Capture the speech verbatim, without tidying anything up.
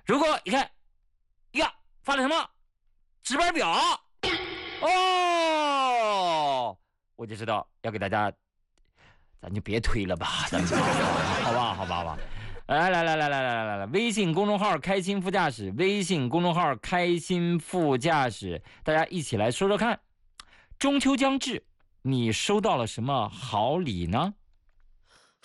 如果一看，呀，发了什么值班表，哦，我就知道要给大家，咱就别推了吧，咱们好吧，好吧，好吧。来来来来来来来来，微信公众号开心副驾驶，微信公众号开心副驾驶，大家一起来说说看，中秋将至，你收到了什么好礼呢？